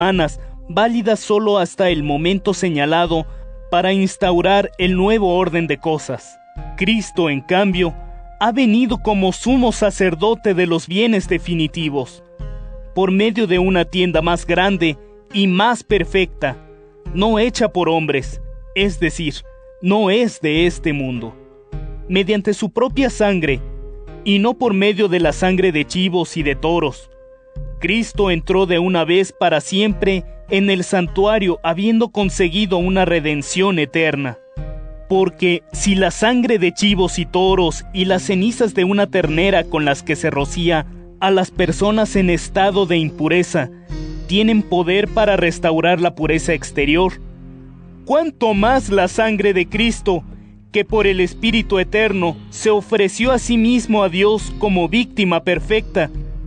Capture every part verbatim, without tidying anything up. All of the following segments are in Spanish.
humanas, válidas solo hasta el momento señalado para instaurar el nuevo orden de cosas. Cristo, en cambio, ha venido como sumo sacerdote de los bienes definitivos, por medio de una tienda más grande y más perfecta, no hecha por hombres, es decir, no es de este mundo. Mediante su propia sangre, y no por medio de la sangre de chivos y de toros, Cristo entró de una vez para siempre en el santuario, habiendo conseguido una redención eterna. Porque si la sangre de chivos y toros y las cenizas de una ternera con las que se rocía a las personas en estado de impureza tienen poder para restaurar la pureza exterior, ¿cuánto más la sangre de Cristo, que por el Espíritu Eterno se ofreció a sí mismo a Dios como víctima perfecta,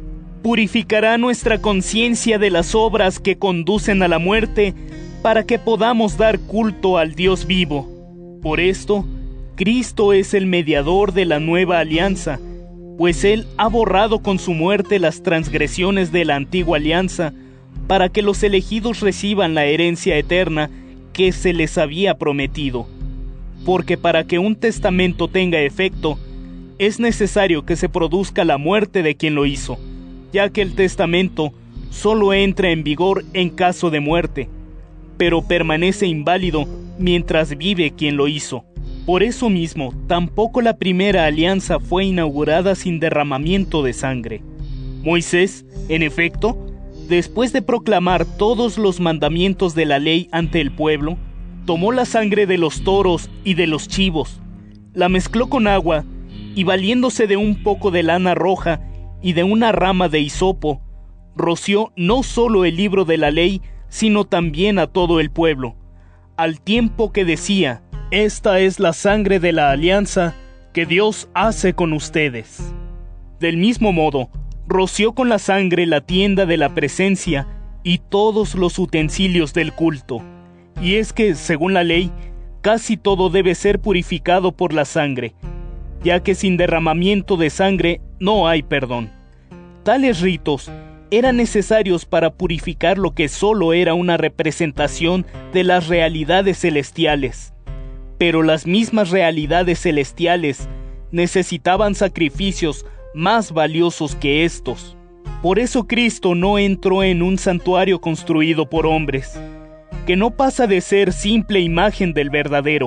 purificará nuestra conciencia de las obras que conducen a la muerte, para que podamos dar culto al Dios vivo? Por esto, Cristo es el mediador de la nueva alianza, pues Él ha borrado con su muerte las transgresiones de la antigua alianza, para que los elegidos reciban la herencia eterna que se les había prometido. Porque para que un testamento tenga efecto, es necesario que se produzca la muerte de quien lo hizo, ya que el testamento solo entra en vigor en caso de muerte, pero permanece inválido mientras vive quien lo hizo. Por eso mismo, tampoco la primera alianza fue inaugurada sin derramamiento de sangre. Moisés, en efecto, después de proclamar todos los mandamientos de la ley ante el pueblo, tomó la sangre de los toros y de los chivos, la mezcló con agua, y valiéndose de un poco de lana roja y de una rama de hisopo, roció no solo el libro de la ley, sino también a todo el pueblo, al tiempo que decía: «Esta es la sangre de la alianza que Dios hace con ustedes». Del mismo modo, roció con la sangre la tienda de la presencia y todos los utensilios del culto. Y es que, según la ley, casi todo debe ser purificado por la sangre, ya que sin derramamiento de sangre no hay perdón. Tales ritos eran necesarios para purificar lo que solo era una representación de las realidades celestiales. Pero las mismas realidades celestiales necesitaban sacrificios más valiosos que estos. Por eso Cristo no entró en un santuario construido por hombres, que no pasa de ser simple imagen del verdadero,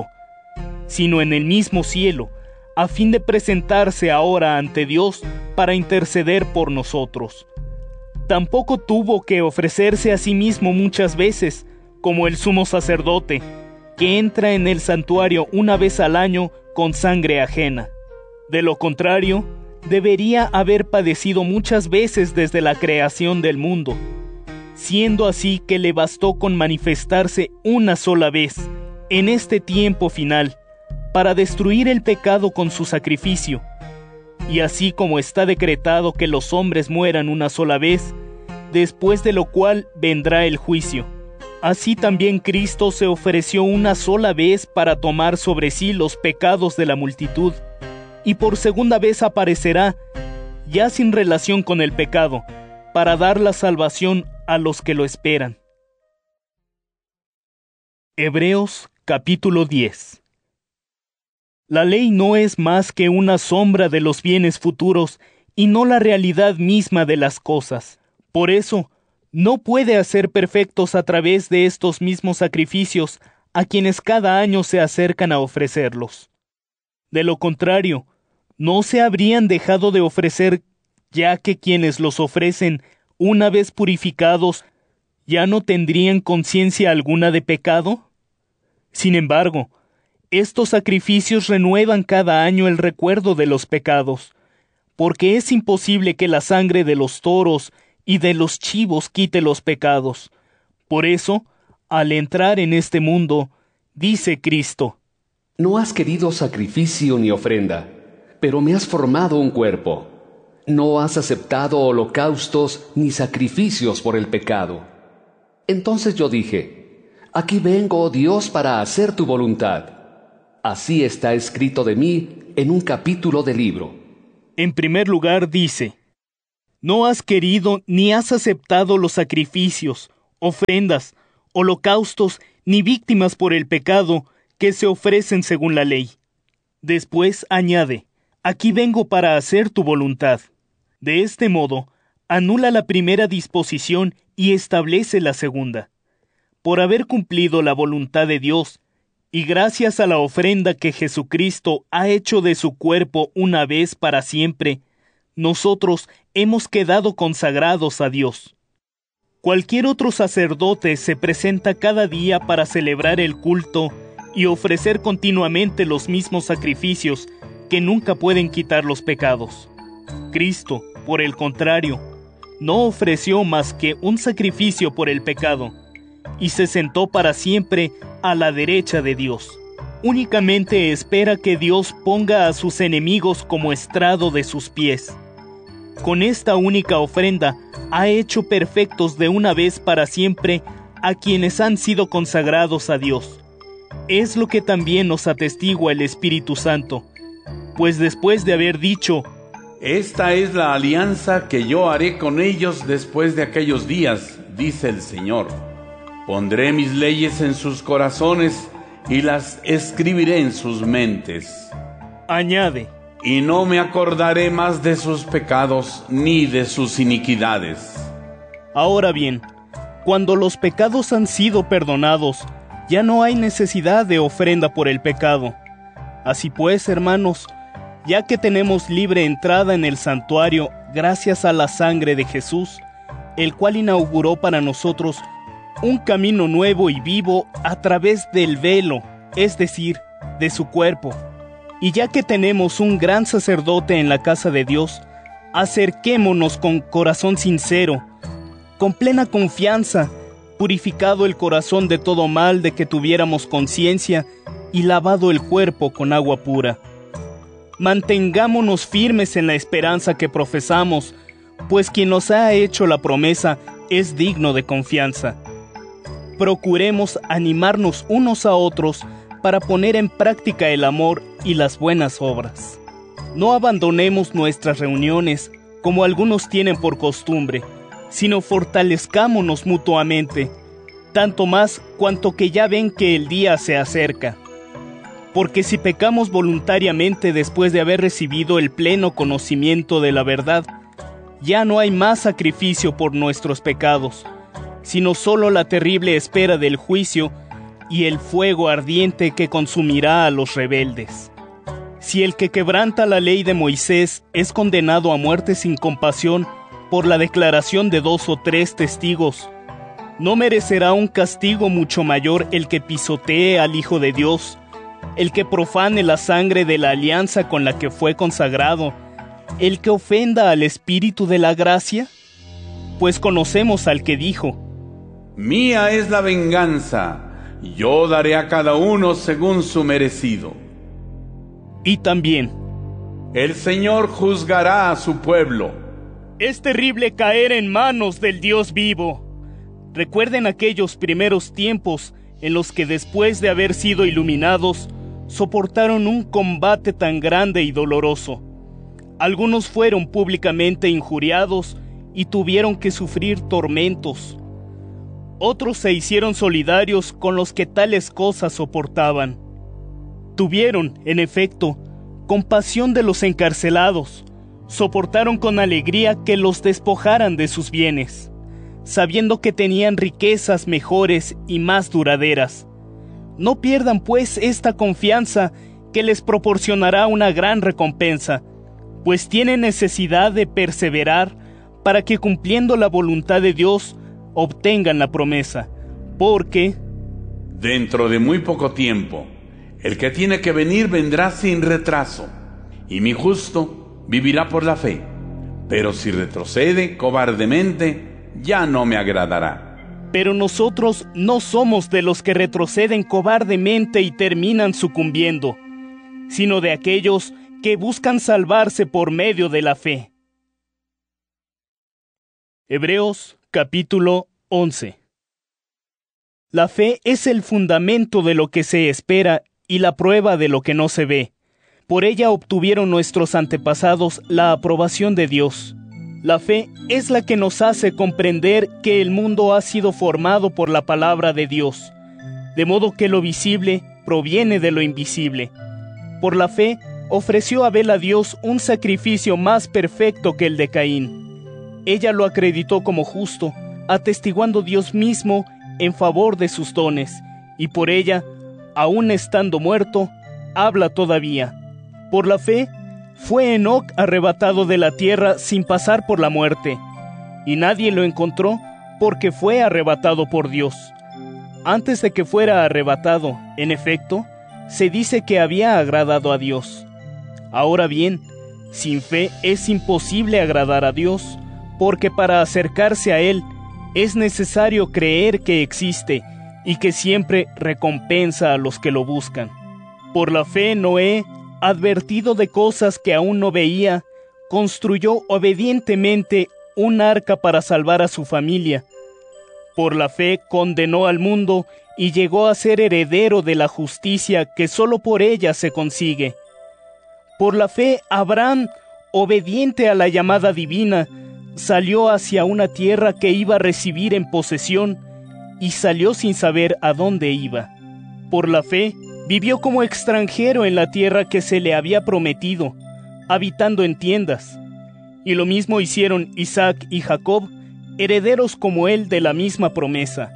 sino en el mismo cielo, a fin de presentarse ahora ante Dios para interceder por nosotros. Tampoco tuvo que ofrecerse a sí mismo muchas veces, como el sumo sacerdote, que entra en el santuario una vez al año con sangre ajena. De lo contrario, debería haber padecido muchas veces desde la creación del mundo, siendo así que le bastó con manifestarse una sola vez, en este tiempo final, para destruir el pecado con su sacrificio. Y así como está decretado que los hombres mueran una sola vez, después de lo cual vendrá el juicio, así también Cristo se ofreció una sola vez para tomar sobre sí los pecados de la multitud, y por segunda vez aparecerá, ya sin relación con el pecado, para dar la salvación a los que lo esperan. Hebreos capítulo diez. La ley no es más que una sombra de los bienes futuros y no la realidad misma de las cosas. Por eso, no puede hacer perfectos a través de estos mismos sacrificios a quienes cada año se acercan a ofrecerlos. De lo contrario, no se habrían dejado de ofrecer, ya que quienes los ofrecen, una vez purificados, ¿ya no tendrían conciencia alguna de pecado? Sin embargo, estos sacrificios renuevan cada año el recuerdo de los pecados, porque es imposible que la sangre de los toros y de los chivos quite los pecados. Por eso, al entrar en este mundo, dice Cristo: «No has querido sacrificio ni ofrenda, pero me has formado un cuerpo. No has aceptado holocaustos ni sacrificios por el pecado». Entonces yo dije: «Aquí vengo, oh Dios, para hacer tu voluntad». Así está escrito de mí en un capítulo del libro. En primer lugar dice: «No has querido ni has aceptado los sacrificios, ofrendas, holocaustos, ni víctimas por el pecado que se ofrecen según la ley. Después añade, aquí vengo para hacer tu voluntad. De este modo, anula la primera disposición y establece la segunda. Por haber cumplido la voluntad de Dios, y gracias a la ofrenda que Jesucristo ha hecho de su cuerpo una vez para siempre, nosotros hemos quedado consagrados a Dios. Cualquier otro sacerdote se presenta cada día para celebrar el culto y ofrecer continuamente los mismos sacrificios que nunca pueden quitar los pecados. Cristo, por el contrario, no ofreció más que un sacrificio por el pecado, y se sentó para siempre a la derecha de Dios. Únicamente espera que Dios ponga a sus enemigos como estrado de sus pies. Con esta única ofrenda ha hecho perfectos de una vez para siempre a quienes han sido consagrados a Dios. Es lo que también nos atestigua el Espíritu Santo, pues después de haber dicho, esta es la alianza que yo haré con ellos después de aquellos días, dice el Señor. Pondré mis leyes en sus corazones y las escribiré en sus mentes. Añade, y no me acordaré más de sus pecados ni de sus iniquidades. Ahora bien, cuando los pecados han sido perdonados, ya no hay necesidad de ofrenda por el pecado. Así pues, hermanos, ya que tenemos libre entrada en el santuario gracias a la sangre de Jesús, el cual inauguró para nosotros un camino nuevo y vivo a través del velo, es decir, de su cuerpo. Y ya que tenemos un gran sacerdote en la casa de Dios, acerquémonos con corazón sincero, con plena confianza, purificado el corazón de todo mal de que tuviéramos conciencia y lavado el cuerpo con agua pura. Mantengámonos firmes en la esperanza que profesamos, pues quien nos ha hecho la promesa es digno de confianza. Procuremos animarnos unos a otros para poner en práctica el amor y las buenas obras. No abandonemos nuestras reuniones como algunos tienen por costumbre, sino fortalezcámonos mutuamente, tanto más cuanto que ya ven que el día se acerca. Porque si pecamos voluntariamente después de haber recibido el pleno conocimiento de la verdad, ya no hay más sacrificio por nuestros pecados, sino solo la terrible espera del juicio y el fuego ardiente que consumirá a los rebeldes. Si el que quebranta la ley de Moisés es condenado a muerte sin compasión por la declaración de dos o tres testigos, ¿no merecerá un castigo mucho mayor el que pisotee al Hijo de Dios, el que profane la sangre de la alianza con la que fue consagrado, el que ofenda al Espíritu de la gracia? Pues conocemos al que dijo, mía es la venganza, yo daré a cada uno según su merecido. Y también, el Señor juzgará a su pueblo. Es terrible caer en manos del Dios vivo. Recuerden aquellos primeros tiempos en los que después de haber sido iluminados, soportaron un combate tan grande y doloroso. Algunos fueron públicamente injuriados y tuvieron que sufrir tormentos. Otros se hicieron solidarios con los que tales cosas soportaban. Tuvieron, en efecto, compasión de los encarcelados, soportaron con alegría que los despojaran de sus bienes, sabiendo que tenían riquezas mejores y más duraderas. No pierdan pues esta confianza que les proporcionará una gran recompensa, pues tienen necesidad de perseverar para que cumpliendo la voluntad de Dios obtengan la promesa, porque dentro de muy poco tiempo el que tiene que venir vendrá sin retraso, y mi justo vivirá por la fe, pero si retrocede cobardemente, ya no me agradará. Pero nosotros no somos de los que retroceden cobardemente y terminan sucumbiendo, sino de aquellos que buscan salvarse por medio de la fe. Hebreos capítulo once. La fe es el fundamento de lo que se espera y la prueba de lo que no se ve. Por ella obtuvieron nuestros antepasados la aprobación de Dios. La fe es la que nos hace comprender que el mundo ha sido formado por la palabra de Dios, de modo que lo visible proviene de lo invisible. Por la fe ofreció Abel a Dios un sacrificio más perfecto que el de Caín. Ella lo acreditó como justo, atestiguando Dios mismo en favor de sus dones, y por ella, aun estando muerto, habla todavía. Por la fe, fue Enoc arrebatado de la tierra sin pasar por la muerte, y nadie lo encontró porque fue arrebatado por Dios. Antes de que fuera arrebatado, en efecto, se dice que había agradado a Dios. Ahora bien, sin fe es imposible agradar a Dios, porque para acercarse a Él es necesario creer que existe y que siempre recompensa a los que lo buscan. Por la fe Noé, advertido de cosas que aún no veía, construyó obedientemente un arca para salvar a su familia. Por la fe condenó al mundo y llegó a ser heredero de la justicia que sólo por ella se consigue. Por la fe Abraham, obediente a la llamada divina, salió hacia una tierra que iba a recibir en posesión y salió sin saber a dónde iba. Por la fe vivió como extranjero en la tierra que se le había prometido, habitando en tiendas. Y lo mismo hicieron Isaac y Jacob, herederos como él de la misma promesa.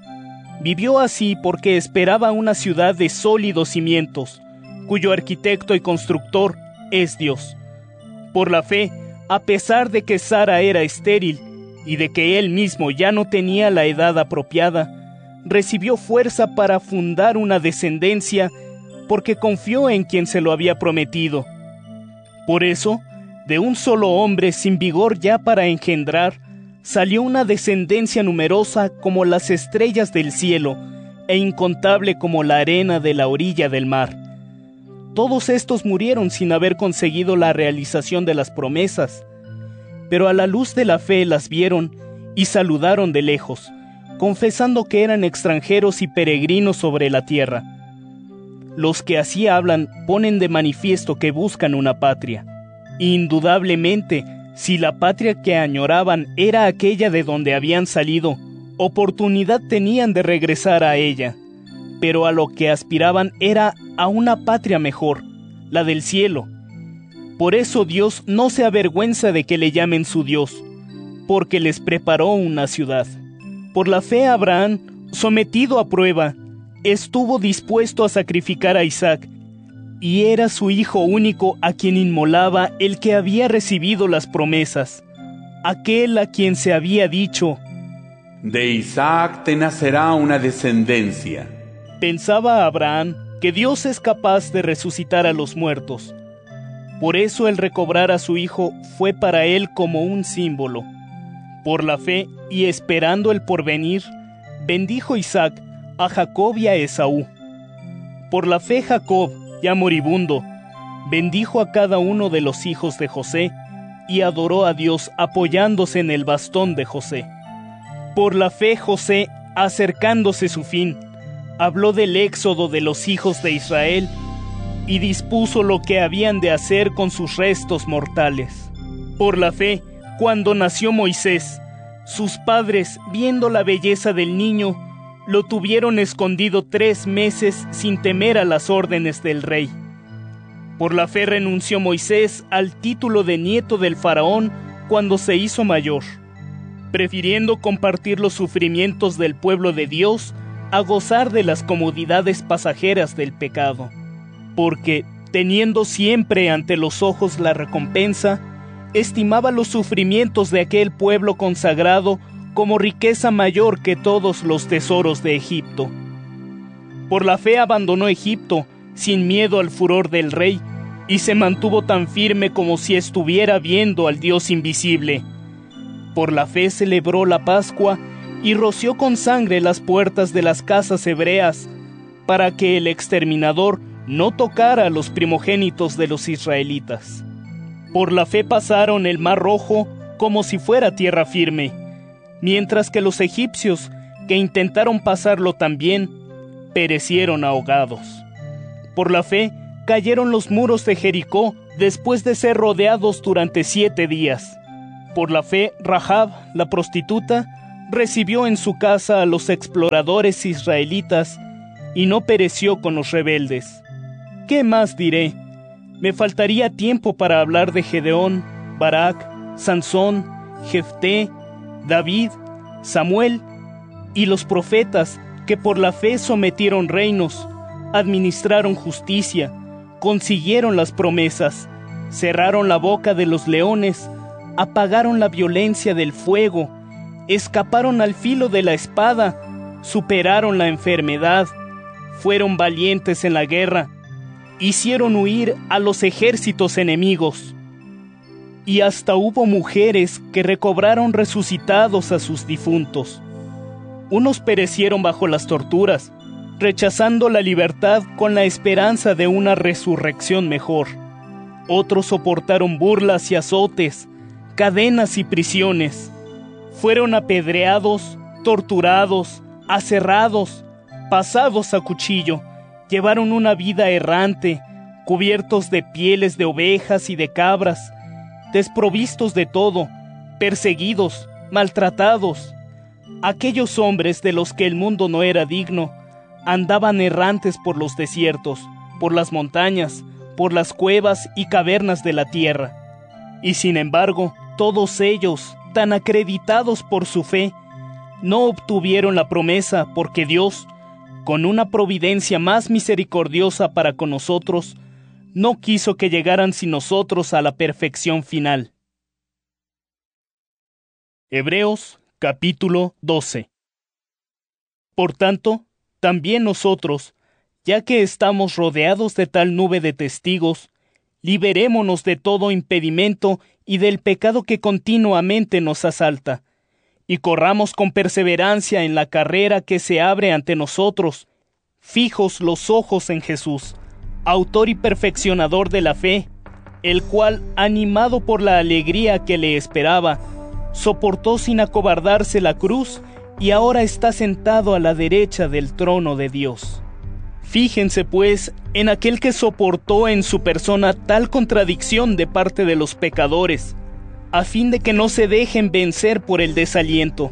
Vivió así porque esperaba una ciudad de sólidos cimientos, cuyo arquitecto y constructor es Dios. Por la fe, a pesar de que Sara era estéril y de que él mismo ya no tenía la edad apropiada, recibió fuerza para fundar una descendencia porque confió en quien se lo había prometido. Por eso, de un solo hombre sin vigor ya para engendrar, salió una descendencia numerosa como las estrellas del cielo e incontable como la arena de la orilla del mar. Todos estos murieron sin haber conseguido la realización de las promesas, pero a la luz de la fe las vieron y saludaron de lejos, confesando que eran extranjeros y peregrinos sobre la tierra. Los que así hablan ponen de manifiesto que buscan una patria. Indudablemente, si la patria que añoraban era aquella de donde habían salido, oportunidad tenían de regresar a ella. Pero a lo que aspiraban era a una patria mejor, la del cielo. Por eso Dios no se avergüenza de que le llamen su Dios, porque les preparó una ciudad. Por la fe Abraham, sometido a prueba, estuvo dispuesto a sacrificar a Isaac, y era su hijo único a quien inmolaba el que había recibido las promesas, aquel a quien se había dicho: de Isaac te nacerá una descendencia. Pensaba Abraham que Dios es capaz de resucitar a los muertos. Por eso el recobrar a su hijo fue para él como un símbolo. Por la fe y esperando el porvenir, bendijo Isaac a Jacob y a Esaú. Por la fe Jacob, ya moribundo, bendijo a cada uno de los hijos de José y adoró a Dios apoyándose en el bastón de José. Por la fe José, acercándose su fin, habló del éxodo de los hijos de Israel y dispuso lo que habían de hacer con sus restos mortales. Por la fe, cuando nació Moisés, sus padres, viendo la belleza del niño, lo tuvieron escondido tres meses sin temer a las órdenes del rey. Por la fe renunció Moisés al título de nieto del faraón cuando se hizo mayor, prefiriendo compartir los sufrimientos del pueblo de Dios a gozar de las comodidades pasajeras del pecado. Porque, teniendo siempre ante los ojos la recompensa, estimaba los sufrimientos de aquel pueblo consagrado como riqueza mayor que todos los tesoros de Egipto. Por la fe abandonó Egipto, sin miedo al furor del rey, y se mantuvo tan firme como si estuviera viendo al Dios invisible. Por la fe celebró la Pascua y roció con sangre las puertas de las casas hebreas, para que el exterminador no tocara a los primogénitos de los israelitas. Por la fe pasaron el mar Rojo como si fuera tierra firme, mientras que los egipcios, que intentaron pasarlo también, perecieron ahogados. Por la fe cayeron los muros de Jericó después de ser rodeados durante siete días. Por la fe, Rahab, la prostituta, recibió en su casa a los exploradores israelitas y no pereció con los rebeldes. ¿Qué más diré? Me faltaría tiempo para hablar de Gedeón, Barak, Sansón, Jefté, David, Samuel y los profetas que por la fe sometieron reinos, administraron justicia, consiguieron las promesas, cerraron la boca de los leones, apagaron la violencia del fuego, escaparon al filo de la espada, superaron la enfermedad, fueron valientes en la guerra, hicieron huir a los ejércitos enemigos. Y hasta hubo mujeres que recobraron resucitados a sus difuntos. Unos perecieron bajo las torturas, rechazando la libertad con la esperanza de una resurrección mejor. Otros soportaron burlas y azotes, cadenas y prisiones. Fueron apedreados, torturados, aserrados, pasados a cuchillo. Llevaron una vida errante, cubiertos de pieles de ovejas y de cabras, desprovistos de todo, perseguidos, maltratados. Aquellos hombres de los que el mundo no era digno, andaban errantes por los desiertos, por las montañas, por las cuevas y cavernas de la tierra. Y sin embargo, todos ellos, tan acreditados por su fe, no obtuvieron la promesa porque Dios, con una providencia más misericordiosa para con nosotros, no quiso que llegaran sin nosotros a la perfección final. Hebreos capítulo doce. Por tanto, también nosotros, ya que estamos rodeados de tal nube de testigos, liberémonos de todo impedimento y del pecado que continuamente nos asalta, y corramos con perseverancia en la carrera que se abre ante nosotros, fijos los ojos en Jesús, autor y perfeccionador de la fe, el cual, animado por la alegría que le esperaba, soportó sin acobardarse la cruz y ahora está sentado a la derecha del trono de Dios. Fíjense, pues, en aquel que soportó en su persona tal contradicción de parte de los pecadores, a fin de que no se dejen vencer por el desaliento.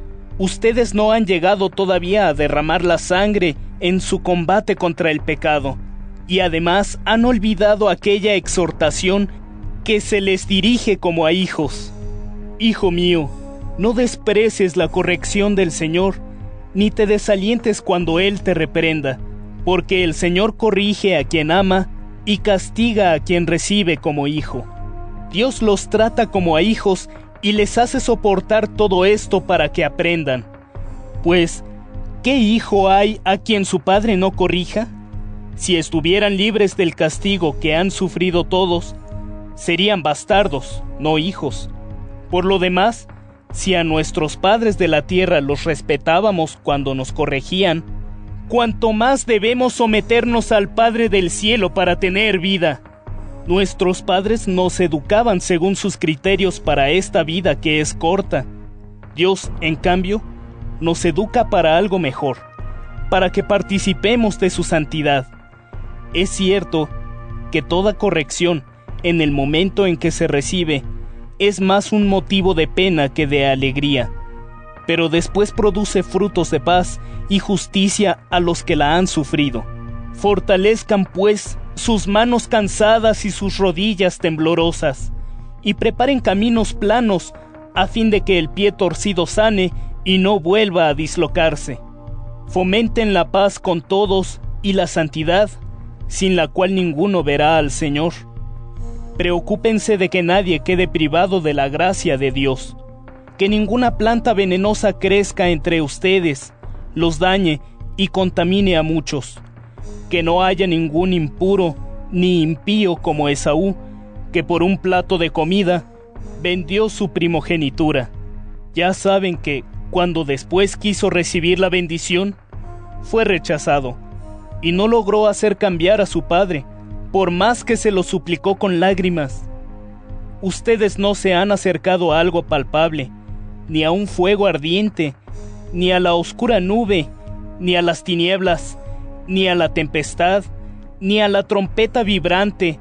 Ustedes no han llegado todavía a derramar la sangre en su combate contra el pecado, y además han olvidado aquella exhortación que se les dirige como a hijos. Hijo mío, no desprecies la corrección del Señor, ni te desalientes cuando Él te reprenda, porque el Señor corrige a quien ama y castiga a quien recibe como hijo. Dios los trata como a hijos y les hace soportar todo esto para que aprendan. Pues, ¿qué hijo hay a quien su padre no corrija? Si estuvieran libres del castigo que han sufrido todos, serían bastardos, no hijos. Por lo demás, si a nuestros padres de la tierra los respetábamos cuando nos corregían, cuanto más debemos someternos al Padre del cielo para tener vida. Nuestros padres nos educaban según sus criterios para esta vida que es corta. Dios, en cambio, nos educa para algo mejor, para que participemos de su santidad. Es cierto que toda corrección, en el momento en que se recibe, es más un motivo de pena que de alegría, pero después produce frutos de paz y justicia a los que la han sufrido. Fortalezcan, pues, sus manos cansadas y sus rodillas temblorosas, y preparen caminos planos, a fin de que el pie torcido sane y no vuelva a dislocarse. Fomenten la paz con todos y la santidad, sin la cual ninguno verá al Señor. Preocúpense de que nadie quede privado de la gracia de Dios, que ninguna planta venenosa crezca entre ustedes, los dañe y contamine a muchos, que no haya ningún impuro ni impío como Esaú, que por un plato de comida vendió su primogenitura. Ya saben que, cuando después quiso recibir la bendición, fue rechazado, y no logró hacer cambiar a su padre, por más que se lo suplicó con lágrimas. Ustedes no se han acercado a algo palpable, ni a un fuego ardiente, ni a la oscura nube, ni a las tinieblas, ni a la tempestad, ni a la trompeta vibrante,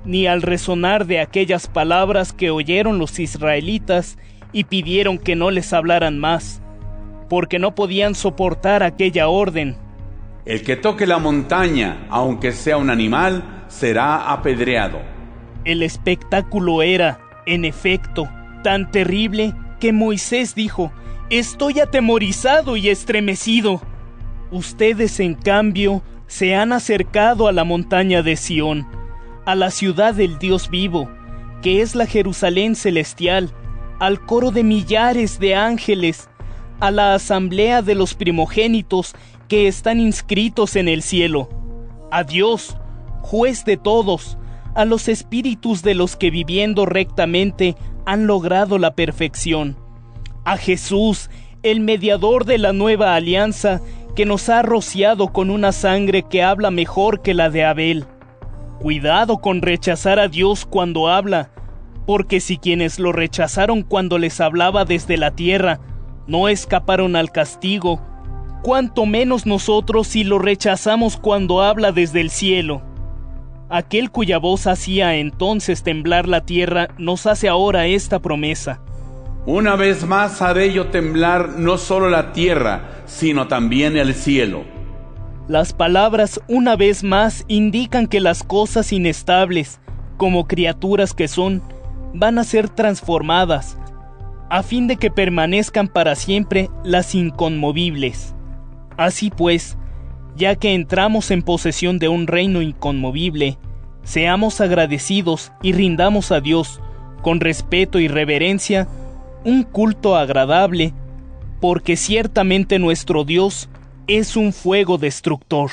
ni al resonar de aquellas palabras que oyeron los israelitas y pidieron que no les hablaran más, porque no podían soportar aquella orden. El que toque la montaña, aunque sea un animal, será apedreado. El espectáculo era, en efecto, tan terrible que Moisés dijo: «Estoy atemorizado y estremecido». Ustedes, en cambio, se han acercado a la montaña de Sión, a la ciudad del Dios vivo, que es la Jerusalén celestial, al coro de millares de ángeles, a la asamblea de los primogénitos que están inscritos en el cielo, a Dios, juez de todos, a los espíritus de los que viviendo rectamente han logrado la perfección, a Jesús, el mediador de la nueva alianza, que nos ha rociado con una sangre que habla mejor que la de Abel. Cuidado con rechazar a Dios cuando habla, porque si quienes lo rechazaron cuando les hablaba desde la tierra no escaparon al castigo, cuánto menos nosotros si lo rechazamos cuando habla desde el cielo. Aquel cuya voz hacía entonces temblar la tierra nos hace ahora esta promesa: Una vez más haré yo temblar no solo la tierra, sino también el cielo. Las palabras una vez más indican que las cosas inestables, como criaturas que son, van a ser transformadas, a fin de que permanezcan para siempre las inconmovibles. Así pues, ya que entramos en posesión de un reino inconmovible, seamos agradecidos y rindamos a Dios, con respeto y reverencia, un culto agradable, porque ciertamente nuestro Dios es un fuego destructor.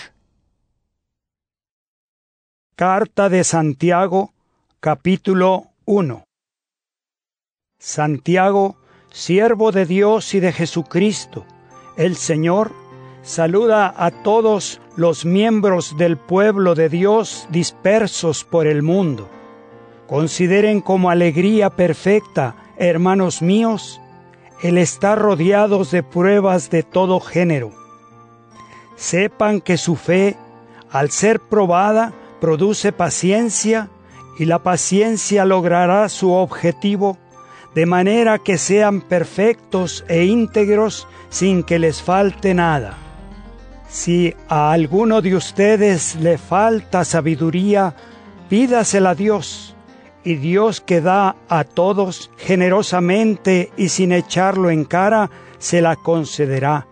Carta de Santiago, capítulo uno. Santiago, siervo de Dios y de Jesucristo, el Señor, saluda a todos los miembros del pueblo de Dios dispersos por el mundo. Consideren como alegría perfecta, hermanos míos, el estar rodeados de pruebas de todo género. Sepan que su fe, al ser probada, produce paciencia, y la paciencia logrará su objetivo, de manera que sean perfectos e íntegros sin que les falte nada. Si a alguno de ustedes le falta sabiduría, pídasela a Dios, y Dios, que da a todos generosamente y sin echarlo en cara, se la concederá.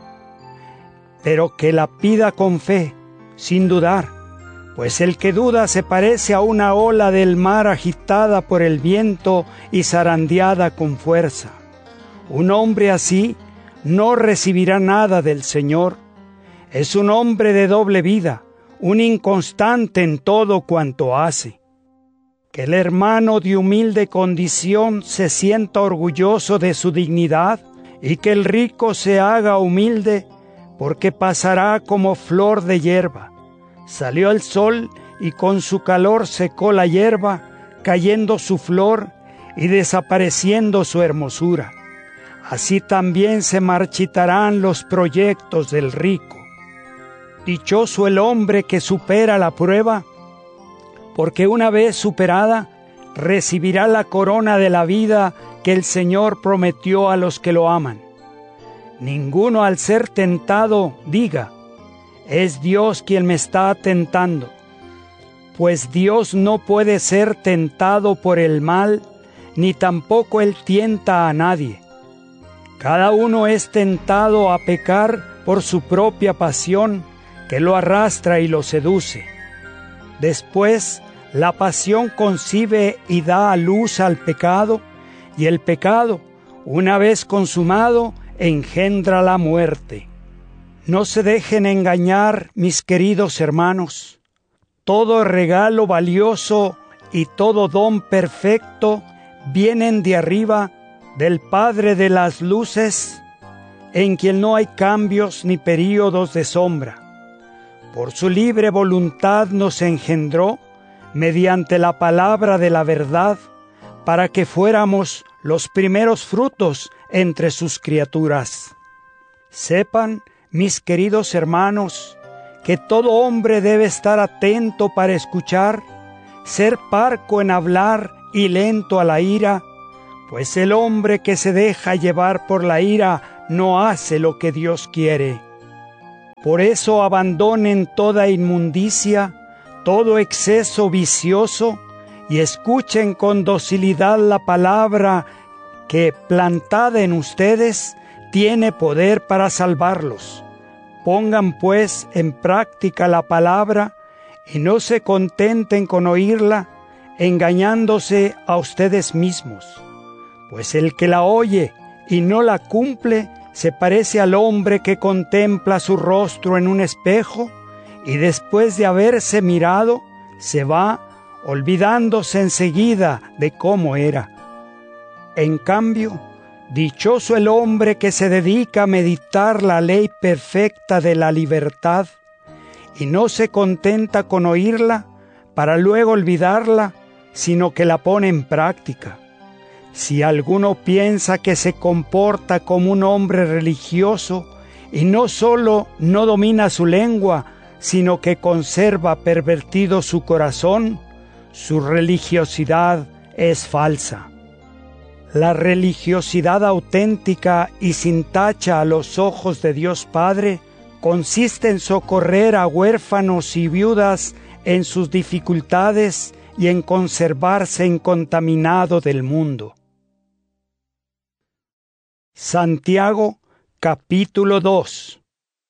Pero que la pida con fe, sin dudar, pues el que duda se parece a una ola del mar agitada por el viento y zarandeada con fuerza. Un hombre así no recibirá nada del Señor. Es un hombre de doble vida, un inconstante en todo cuanto hace. Que el hermano de humilde condición se sienta orgulloso de su dignidad, y que el rico se haga humilde, porque pasará como flor de hierba. Salió el sol y con su calor secó la hierba, cayendo su flor y desapareciendo su hermosura. Así también se marchitarán los proyectos del rico. Dichoso el hombre que supera la prueba, porque una vez superada, recibirá la corona de la vida que el Señor prometió a los que lo aman. Ninguno al ser tentado diga: es Dios quien me está tentando, pues Dios no puede ser tentado por el mal, ni tampoco Él tienta a nadie. Cada uno es tentado a pecar por su propia pasión, que lo arrastra y lo seduce. Después, la pasión concibe y da a luz al pecado, y el pecado, una vez consumado, engendra la muerte. No se dejen engañar, mis queridos hermanos. Todo regalo valioso y todo don perfecto vienen de arriba, del Padre de las luces, en quien no hay cambios ni períodos de sombra. Por su libre voluntad nos engendró, mediante la palabra de la verdad, para que fuéramos los primeros frutos entre sus criaturas. Sepan, mis queridos hermanos, que todo hombre debe estar atento para escuchar, ser parco en hablar y lento a la ira, pues el hombre que se deja llevar por la ira no hace lo que Dios quiere. Por eso abandonen toda inmundicia, todo exceso vicioso, y escuchen con docilidad la palabra que, plantada en ustedes, tiene poder para salvarlos. Pongan pues en práctica la palabra y no se contenten con oírla, engañándose a ustedes mismos. Pues el que la oye y no la cumple se parece al hombre que contempla su rostro en un espejo y después de haberse mirado se va olvidándose enseguida de cómo era. En cambio, dichoso el hombre que se dedica a meditar la ley perfecta de la libertad y no se contenta con oírla para luego olvidarla, sino que la pone en práctica. Si alguno piensa que se comporta como un hombre religioso y no solo no domina su lengua, sino que conserva pervertido su corazón, su religiosidad es falsa. La religiosidad auténtica y sin tacha a los ojos de Dios Padre consiste en socorrer a huérfanos y viudas en sus dificultades y en conservarse incontaminado del mundo. Santiago, capítulo dos.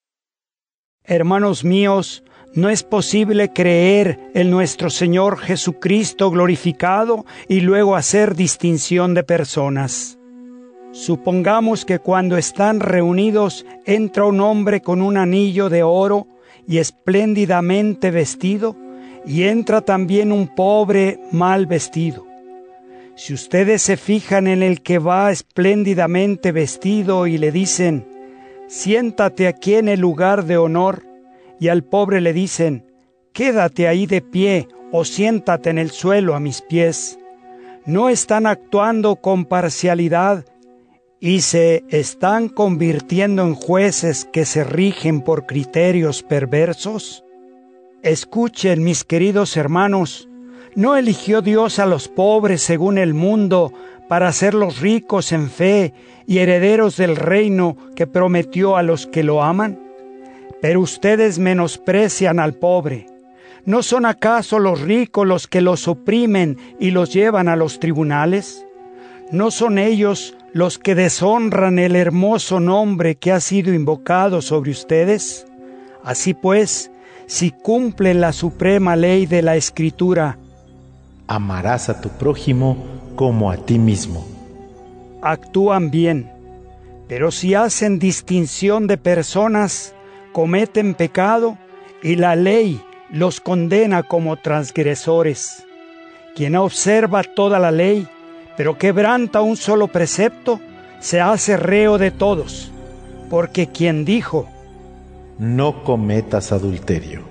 Hermanos míos, no es posible creer en nuestro Señor Jesucristo glorificado y luego hacer distinción de personas. Supongamos que cuando están reunidos entra un hombre con un anillo de oro y espléndidamente vestido, y entra también un pobre mal vestido. Si ustedes se fijan en el que va espléndidamente vestido y le dicen, siéntate aquí en el lugar de honor, y al pobre le dicen, quédate ahí de pie o siéntate en el suelo a mis pies, ¿no están actuando con parcialidad y se están convirtiendo en jueces que se rigen por criterios perversos? Escuchen, mis queridos hermanos, ¿no eligió Dios a los pobres según el mundo para hacerlos ricos en fe y herederos del reino que prometió a los que lo aman? Pero ustedes menosprecian al pobre. ¿No son acaso los ricos los que los oprimen y los llevan a los tribunales? ¿No son ellos los que deshonran el hermoso nombre que ha sido invocado sobre ustedes? Así pues, si cumplen la suprema ley de la Escritura, amarás a tu prójimo como a ti mismo, actúan bien. Pero si hacen distinción de personas, cometen pecado y la ley los condena como transgresores. Quien observa toda la ley, pero quebranta un solo precepto, se hace reo de todos, porque quien dijo, no cometas adulterio,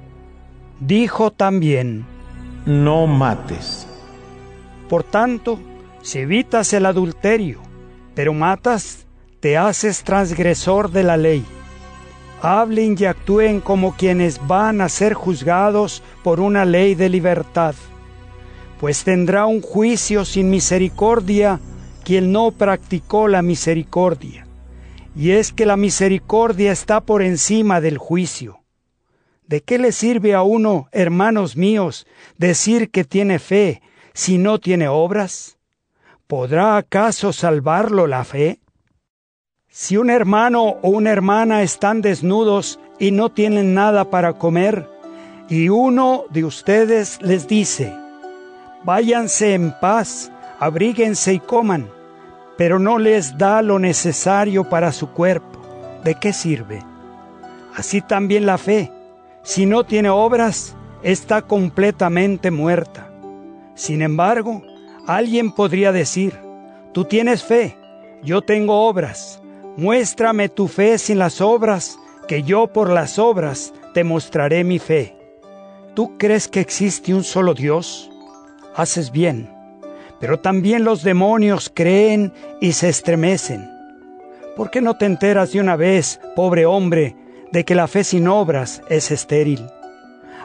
dijo también, no mates. Por tanto, si evitas el adulterio, pero matas, te haces transgresor de la ley. Hablen y actúen como quienes van a ser juzgados por una ley de libertad, pues tendrá un juicio sin misericordia quien no practicó la misericordia. Y es que la misericordia está por encima del juicio. ¿De qué le sirve a uno, hermanos míos, decir que tiene fe si no tiene obras? ¿Podrá acaso salvarlo la fe? Si un hermano o una hermana están desnudos y no tienen nada para comer, y uno de ustedes les dice, váyanse en paz, abríguense y coman, pero no les da lo necesario para su cuerpo, ¿de qué sirve? Así también la fe, si no tiene obras, está completamente muerta. Sin embargo, alguien podría decir, tú tienes fe, yo tengo obras. Muéstrame tu fe sin las obras, que yo por las obras te mostraré mi fe. ¿Tú crees que existe un solo Dios? Haces bien, pero también los demonios creen y se estremecen. ¿Por qué no te enteras de una vez, pobre hombre, de que la fe sin obras es estéril?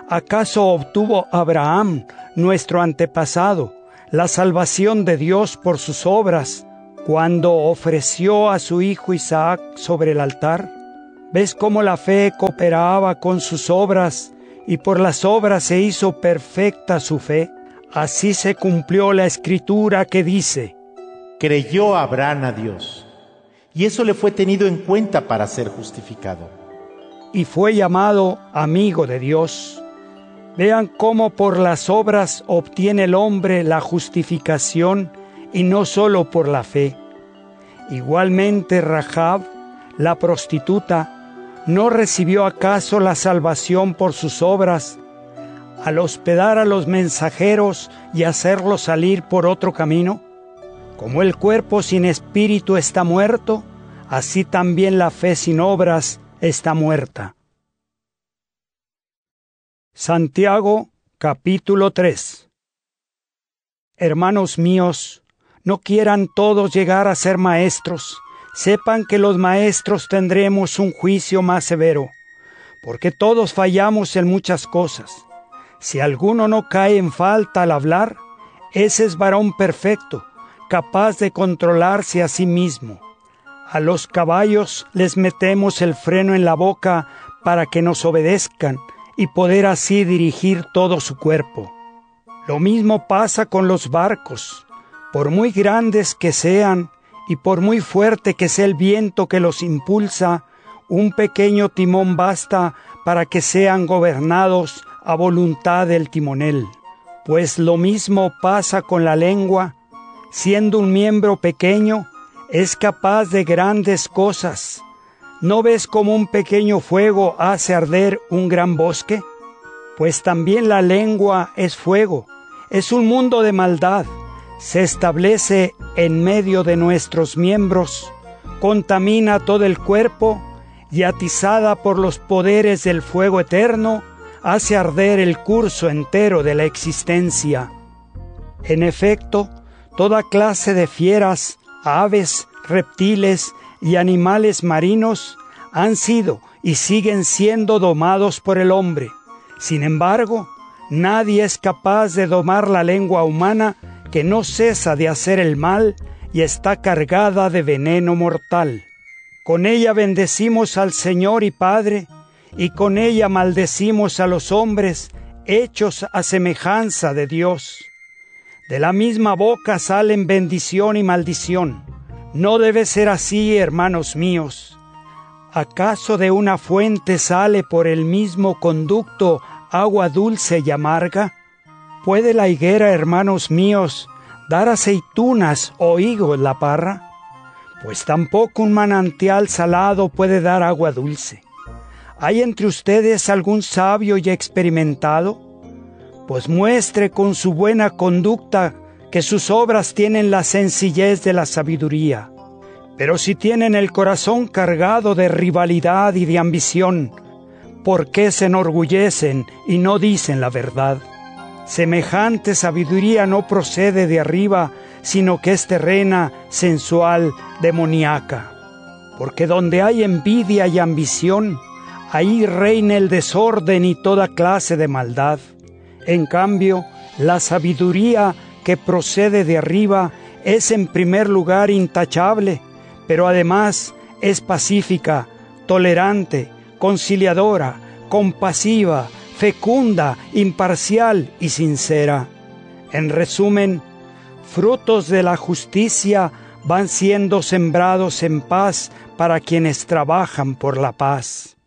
¿Acaso obtuvo Abraham, nuestro antepasado, la salvación de Dios por sus obras, cuando ofreció a su hijo Isaac sobre el altar? ¿Ves cómo la fe cooperaba con sus obras, y por las obras se hizo perfecta su fe? Así se cumplió la escritura que dice: creyó Abraham a Dios, y eso le fue tenido en cuenta para ser justificado. Y fue llamado amigo de Dios. Vean cómo por las obras obtiene el hombre la justificación, y no solo por la fe. Igualmente Rahab, la prostituta, ¿no recibió acaso la salvación por sus obras, al hospedar a los mensajeros y hacerlos salir por otro camino? Como el cuerpo sin espíritu está muerto, así también la fe sin obras está muerta. Santiago, capítulo tres. Hermanos míos, no quieran todos llegar a ser maestros. Sepan que los maestros tendremos un juicio más severo, porque todos fallamos en muchas cosas. Si alguno no cae en falta al hablar, ese es varón perfecto, capaz de controlarse a sí mismo. A los caballos les metemos el freno en la boca para que nos obedezcan, y poder así dirigir todo su cuerpo. Lo mismo pasa con los barcos. Por muy grandes que sean, y por muy fuerte que sea el viento que los impulsa, un pequeño timón basta para que sean gobernados a voluntad del timonel. Pues lo mismo pasa con la lengua. Siendo un miembro pequeño, es capaz de grandes cosas. ¿No ves cómo un pequeño fuego hace arder un gran bosque? Pues también la lengua es fuego, es un mundo de maldad. Se establece en medio de nuestros miembros, contamina todo el cuerpo y atizada por los poderes del fuego eterno, hace arder el curso entero de la existencia. En efecto, toda clase de fieras, aves, reptiles y animales marinos han sido y siguen siendo domados por el hombre. Sin embargo, nadie es capaz de domar la lengua humana, que no cesa de hacer el mal y está cargada de veneno mortal. Con ella bendecimos al Señor y Padre, y con ella maldecimos a los hombres hechos a semejanza de Dios. De la misma boca salen bendición y maldición. No debe ser así, hermanos míos. ¿Acaso de una fuente sale por el mismo conducto agua dulce y amarga? ¿Puede la higuera, hermanos míos, dar aceitunas o higos la parra? Pues tampoco un manantial salado puede dar agua dulce. ¿Hay entre ustedes algún sabio y experimentado? Pues muestre con su buena conducta que sus obras tienen la sencillez de la sabiduría. Pero si tienen el corazón cargado de rivalidad y de ambición, ¿por qué se enorgullecen y no dicen la verdad? Semejante sabiduría no procede de arriba, sino que es terrena, sensual, demoníaca. Porque donde hay envidia y ambición, ahí reina el desorden y toda clase de maldad. En cambio, la sabiduría que procede de arriba es en primer lugar intachable, pero además es pacífica, tolerante, conciliadora, compasiva, fecunda, imparcial y sincera. En resumen, frutos de la justicia van siendo sembrados en paz para quienes trabajan por la paz.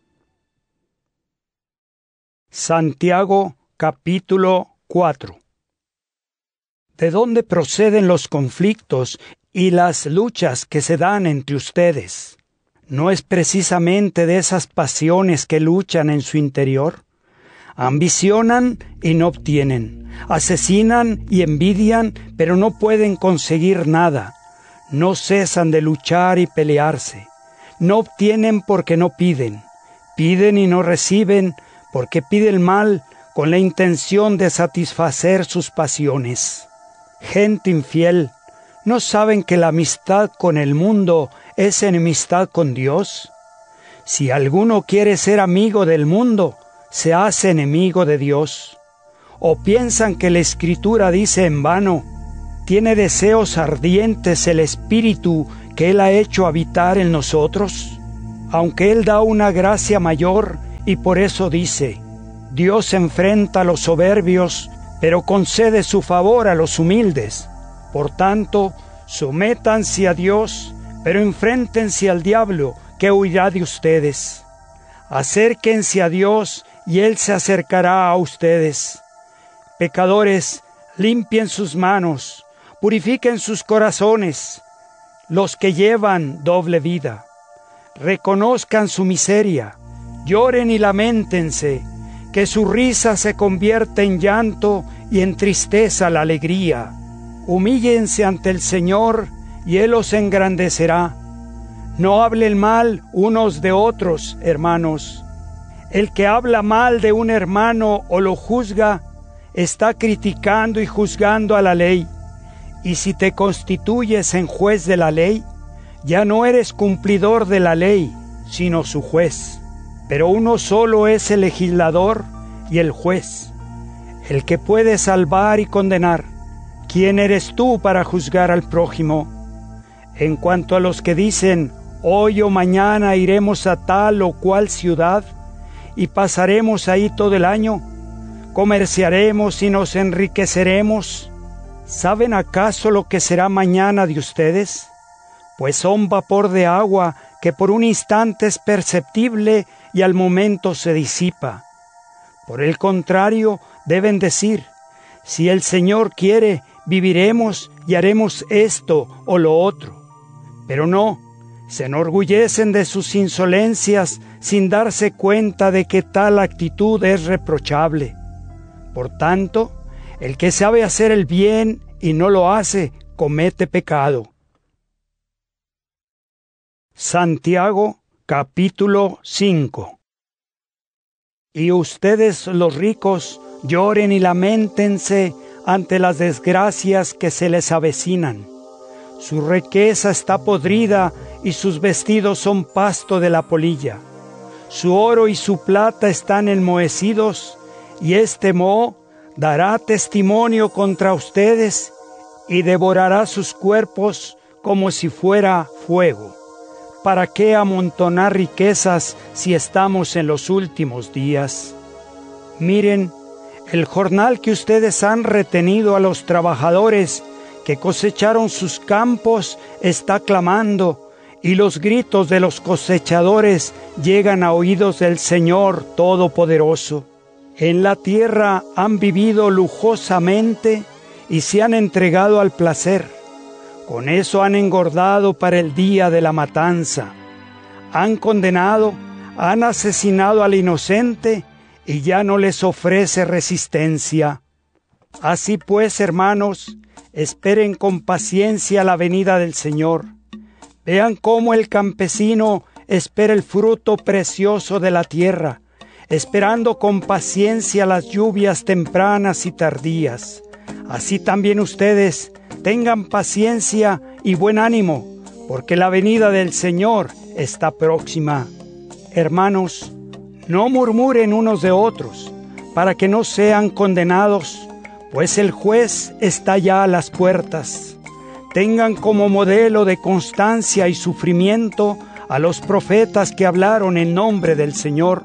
Santiago capítulo cuatro. ¿De dónde proceden los conflictos y las luchas que se dan entre ustedes? ¿No es precisamente de esas pasiones que luchan en su interior? Ambicionan y no obtienen, asesinan y envidian, pero no pueden conseguir nada. No cesan de luchar y pelearse. No obtienen porque no piden. Piden y no reciben porque piden mal con la intención de satisfacer sus pasiones. Gente infiel, ¿no saben que la amistad con el mundo es enemistad con Dios? Si alguno quiere ser amigo del mundo, se hace enemigo de Dios? ¿O piensan que la Escritura dice en vano: ¿tiene deseos ardientes el Espíritu que Él ha hecho habitar en nosotros? Aunque Él da una gracia mayor, y por eso dice: Dios enfrenta a los soberbios, pero concede su favor a los humildes. Por tanto, sométanse a Dios, pero enfréntense al diablo, que huirá de ustedes. Acérquense a Dios, y Él se acercará a ustedes. Pecadores, limpien sus manos, purifiquen sus corazones, los que llevan doble vida. Reconozcan su miseria, lloren y lamentense, que su risa se convierta en llanto y en tristeza la alegría. Humíllense ante el Señor, y Él os engrandecerá. No hablen mal unos de otros, hermanos. El que habla mal de un hermano o lo juzga, está criticando y juzgando a la ley. Y si te constituyes en juez de la ley, ya no eres cumplidor de la ley, sino su juez. Pero uno solo es el legislador y el juez, el que puede salvar y condenar. ¿Quién eres tú para juzgar al prójimo? En cuanto a los que dicen: hoy o mañana iremos a tal o cual ciudad y pasaremos ahí todo el año, comerciaremos y nos enriqueceremos, ¿saben acaso lo que será mañana de ustedes? Pues son vapor de agua que por un instante es perceptible y al momento se disipa. Por el contrario, deben decir: si el Señor quiere, viviremos y haremos esto o lo otro. Pero no, se enorgullecen de sus insolencias sin darse cuenta de que tal actitud es reprochable. Por tanto, el que sabe hacer el bien y no lo hace, comete pecado. Santiago, capítulo cinco. Y ustedes los ricos lloren y lamentense ante las desgracias que se les avecinan. Su riqueza está podrida y sus vestidos son pasto de la polilla. Su oro y su plata están enmohecidos, y este moho dará testimonio contra ustedes y devorará sus cuerpos como si fuera fuego. ¿Para qué amontonar riquezas si estamos en los últimos días? Miren, el jornal que ustedes han retenido a los trabajadores que cosecharon sus campos está clamando, y los gritos de los cosechadores llegan a oídos del Señor Todopoderoso. En la tierra han vivido lujosamente y se han entregado al placer. Con eso han engordado para el día de la matanza. Han condenado, han asesinado al inocente y ya no les ofrece resistencia. Así pues, hermanos, esperen con paciencia la venida del Señor. Vean cómo el campesino espera el fruto precioso de la tierra, esperando con paciencia las lluvias tempranas y tardías. Así también ustedes tengan paciencia y buen ánimo, porque la venida del Señor está próxima. Hermanos, no murmuren unos de otros, para que no sean condenados, pues el juez está ya a las puertas. Tengan como modelo de constancia y sufrimiento a los profetas que hablaron en nombre del Señor.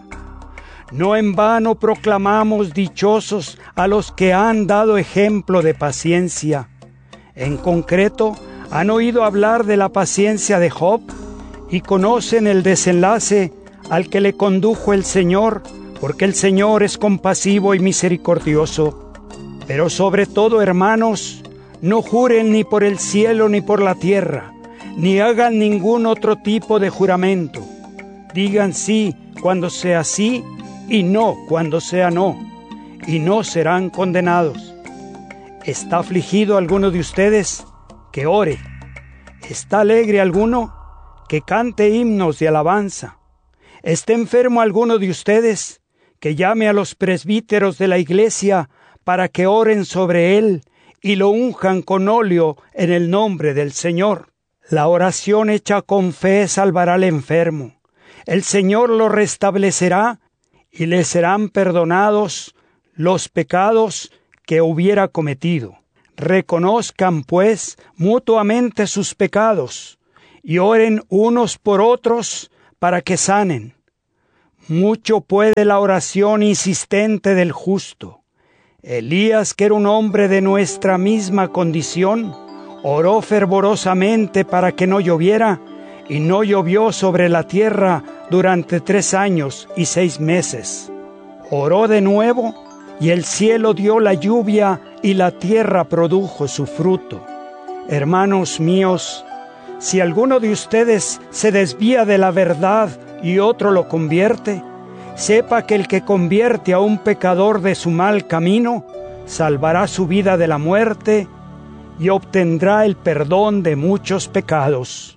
No en vano proclamamos dichosos a los que han dado ejemplo de paciencia. En concreto, han oído hablar de la paciencia de Job y conocen el desenlace al que le condujo el Señor, porque el Señor es compasivo y misericordioso. Pero sobre todo, hermanos, no juren ni por el cielo ni por la tierra, ni hagan ningún otro tipo de juramento. Digan sí cuando sea sí y no cuando sea no, y no serán condenados. ¿Está afligido alguno de ustedes? Que ore. ¿Está alegre alguno? Que cante himnos de alabanza. ¿Está enfermo alguno de ustedes? Que llame a los presbíteros de la iglesia para que oren sobre él y lo unjan con óleo en el nombre del Señor. La oración hecha con fe salvará al enfermo. El Señor lo restablecerá y le serán perdonados los pecados que hubiera cometido. Reconozcan, pues, mutuamente sus pecados, y oren unos por otros para que sanen. Mucho puede la oración insistente del justo. Elías, que era un hombre de nuestra misma condición, oró fervorosamente para que no lloviera, y no llovió sobre la tierra durante tres años y seis meses. Oró de nuevo, y el cielo dio la lluvia, y la tierra produjo su fruto. Hermanos míos, si alguno de ustedes se desvía de la verdad y otro lo convierte, sepa que el que convierte a un pecador de su mal camino, salvará su vida de la muerte y obtendrá el perdón de muchos pecados.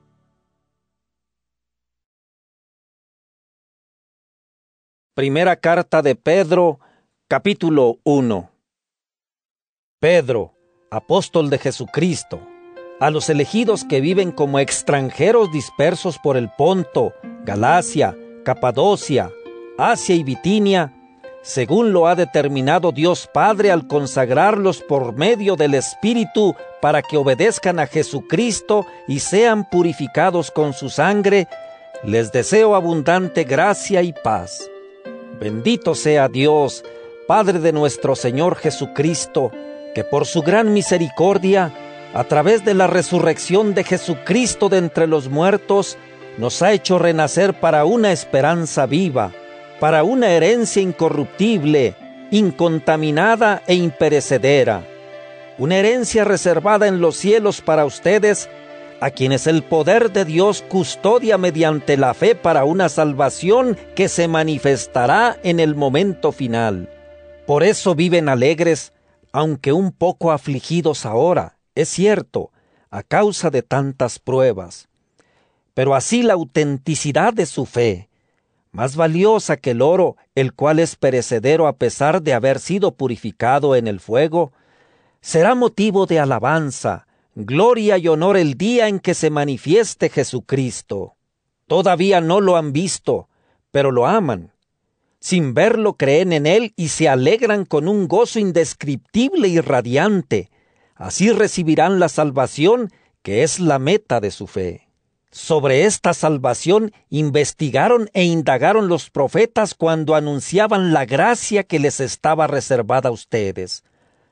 Primera carta de Pedro, capítulo uno. Pedro, apóstol de Jesucristo, a los elegidos que viven como extranjeros dispersos por el Ponto, Galacia, Capadocia, Asia y Bitinia, según lo ha determinado Dios Padre al consagrarlos por medio del Espíritu para que obedezcan a Jesucristo y sean purificados con su sangre, les deseo abundante gracia y paz. Bendito sea Dios, Padre de nuestro Señor Jesucristo, que por su gran misericordia, a través de la resurrección de Jesucristo de entre los muertos, nos ha hecho renacer para una esperanza viva, para una herencia incorruptible, incontaminada e imperecedera, una herencia reservada en los cielos para ustedes, a quienes el poder de Dios custodia mediante la fe para una salvación que se manifestará en el momento final. Por eso viven alegres, aunque un poco afligidos ahora, es cierto, a causa de tantas pruebas. Pero así la autenticidad de su fe, más valiosa que el oro, el cual es perecedero a pesar de haber sido purificado en el fuego, será motivo de alabanza, gloria y honor el día en que se manifieste Jesucristo. Todavía no lo han visto, pero lo aman. Sin verlo creen en Él y se alegran con un gozo indescriptible y radiante. Así recibirán la salvación que es la meta de su fe. Sobre esta salvación investigaron e indagaron los profetas cuando anunciaban la gracia que les estaba reservada a ustedes.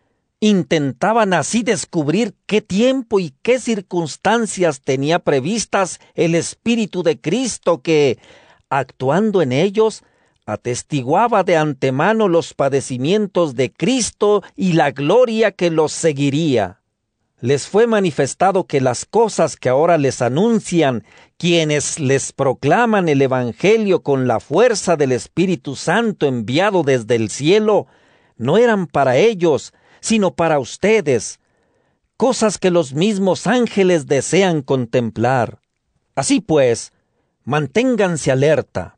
Intentaban así descubrir qué tiempo y qué circunstancias tenía previstas el Espíritu de Cristo que, actuando en ellos, atestiguaba de antemano los padecimientos de Cristo y la gloria que los seguiría. Les fue manifestado que las cosas que ahora les anuncian quienes les proclaman el Evangelio con la fuerza del Espíritu Santo enviado desde el cielo, no eran para ellos, sino para ustedes, cosas que los mismos ángeles desean contemplar. Así pues, manténganse alerta,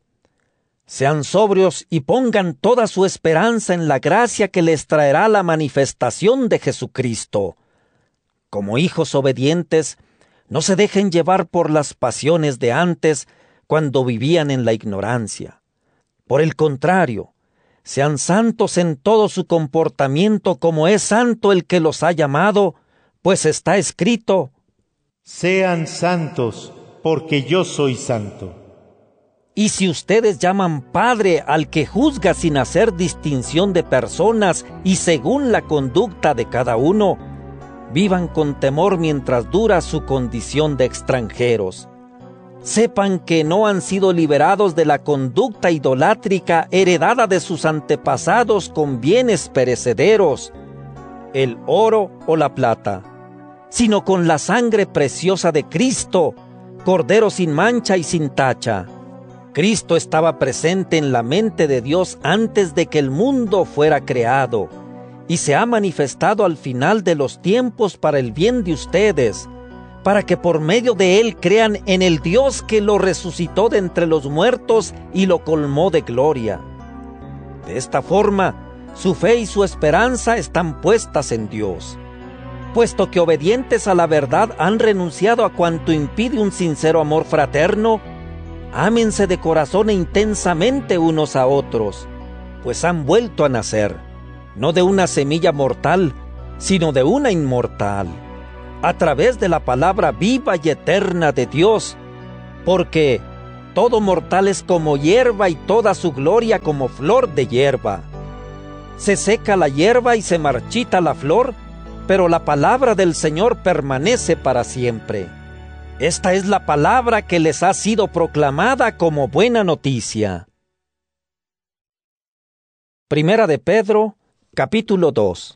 sean sobrios y pongan toda su esperanza en la gracia que les traerá la manifestación de Jesucristo. Como hijos obedientes, no se dejen llevar por las pasiones de antes, cuando vivían en la ignorancia. Por el contrario, sean santos en todo su comportamiento como es santo el que los ha llamado, pues está escrito: Sean santos, porque yo soy santo. Y si ustedes llaman Padre al que juzga sin hacer distinción de personas y según la conducta de cada uno, vivan con temor mientras dura su condición de extranjeros. Sepan que no han sido liberados de la conducta idolátrica heredada de sus antepasados con bienes perecederos, el oro o la plata, sino con la sangre preciosa de Cristo, Cordero sin mancha y sin tacha. Cristo estaba presente en la mente de Dios antes de que el mundo fuera creado, y se ha manifestado al final de los tiempos para el bien de ustedes, para que por medio de Él crean en el Dios que lo resucitó de entre los muertos y lo colmó de gloria. De esta forma, su fe y su esperanza están puestas en Dios, puesto que obedientes a la verdad han renunciado a cuanto impide un sincero amor fraterno. ámense de corazón e intensamente unos a otros, pues han vuelto a nacer, no de una semilla mortal, sino de una inmortal, a través de la palabra viva y eterna de Dios, porque todo mortal es como hierba y toda su gloria como flor de hierba. Se seca la hierba y se marchita la flor, pero la palabra del Señor permanece para siempre. Esta es la palabra que les ha sido proclamada como buena noticia. Primera de Pedro, capítulo dos.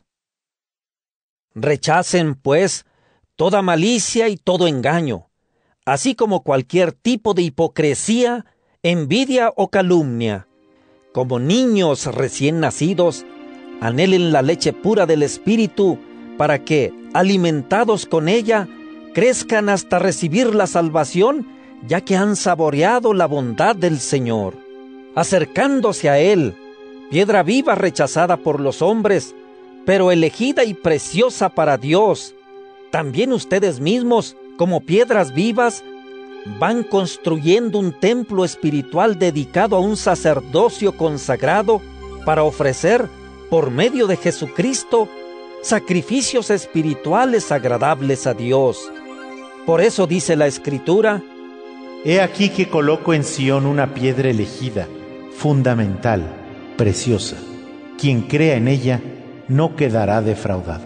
Rechacen, pues, toda malicia y todo engaño, así como cualquier tipo de hipocresía, envidia o calumnia. Como niños recién nacidos, anhelen la leche pura del Espíritu, para que, alimentados con ella, crezcan hasta recibir la salvación, ya que han saboreado la bondad del Señor. Acercándose a Él, piedra viva rechazada por los hombres, pero elegida y preciosa para Dios, también ustedes mismos, como piedras vivas, van construyendo un templo espiritual dedicado a un sacerdocio consagrado para ofrecer, por medio de Jesucristo, sacrificios espirituales agradables a Dios. Por eso dice la Escritura: He aquí que coloco en Sión una piedra elegida, fundamental, preciosa. Quien crea en ella no quedará defraudado.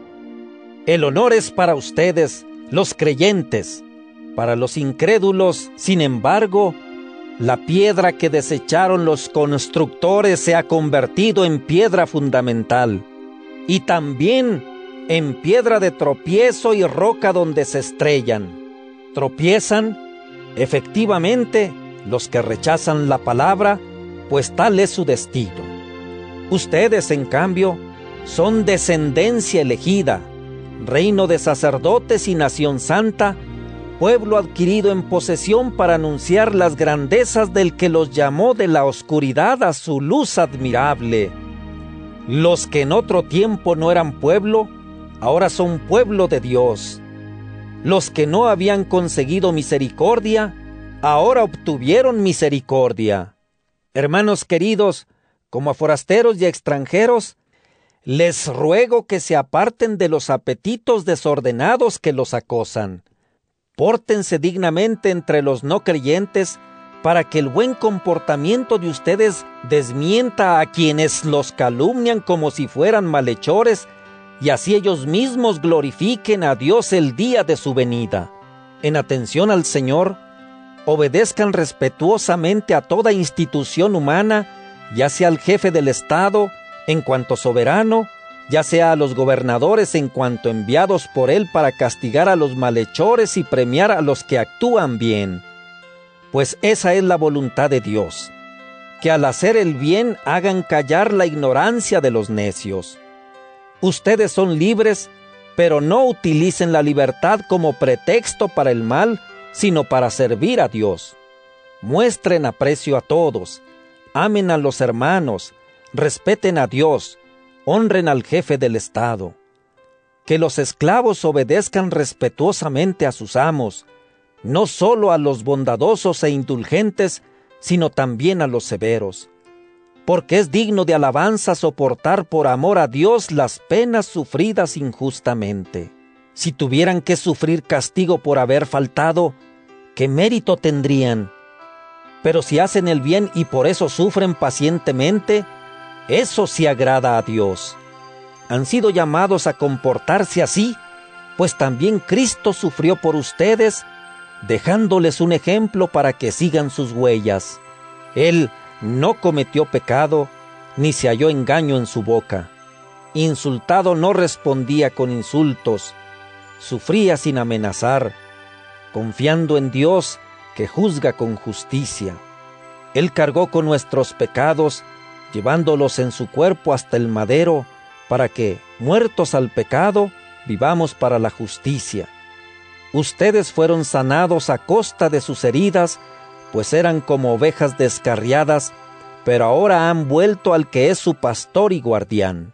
El honor es para ustedes, los creyentes. Para los incrédulos, sin embargo, la piedra que desecharon los constructores se ha convertido en piedra fundamental, y también en piedra de tropiezo y roca donde se estrellan. Tropiezan, efectivamente, los que rechazan la palabra, pues tal es su destino. Ustedes, en cambio, son descendencia elegida, reino de sacerdotes y nación santa, pueblo adquirido en posesión para anunciar las grandezas del que los llamó de la oscuridad a su luz admirable. Los que en otro tiempo no eran pueblo, ahora son pueblo de Dios. Los que no habían conseguido misericordia, ahora obtuvieron misericordia. Hermanos queridos, como a forasteros y extranjeros, les ruego que se aparten de los apetitos desordenados que los acosan. Pórtense dignamente entre los no creyentes, para que el buen comportamiento de ustedes desmienta a quienes los calumnian como si fueran malhechores, y así ellos mismos glorifiquen a Dios el día de su venida. En atención al Señor, obedezcan respetuosamente a toda institución humana, ya sea al jefe del Estado, en cuanto soberano, ya sea a los gobernadores en cuanto enviados por él para castigar a los malhechores y premiar a los que actúan bien. Pues esa es la voluntad de Dios, que al hacer el bien hagan callar la ignorancia de los necios. Ustedes son libres, pero no utilicen la libertad como pretexto para el mal, sino para servir a Dios. Muestren aprecio a todos, amen a los hermanos, respeten a Dios, honren al jefe del Estado. Que los esclavos obedezcan respetuosamente a sus amos, no solo a los bondadosos e indulgentes, sino también a los severos. Porque es digno de alabanza soportar por amor a Dios las penas sufridas injustamente. Si tuvieran que sufrir castigo por haber faltado, ¿qué mérito tendrían? Pero si hacen el bien y por eso sufren pacientemente, eso sí agrada a Dios. Han sido llamados a comportarse así, pues también Cristo sufrió por ustedes, dejándoles un ejemplo para que sigan sus huellas. Él no cometió pecado, ni se halló engaño en su boca. Insultado no respondía con insultos, sufría sin amenazar, confiando en Dios que juzga con justicia. Él cargó con nuestros pecados, llevándolos en su cuerpo hasta el madero, para que, muertos al pecado, vivamos para la justicia. Ustedes fueron sanados a costa de sus heridas, pues eran como ovejas descarriadas, pero ahora han vuelto al que es su pastor y guardián.